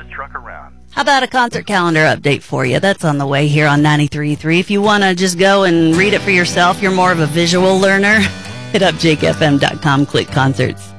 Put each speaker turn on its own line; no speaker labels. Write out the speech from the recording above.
truck around.
How about a concert calendar update for you? That's on the way here on 93.3. If you want to just go and read it for yourself, you're more of a visual learner, hit up jakefm.com, click concerts.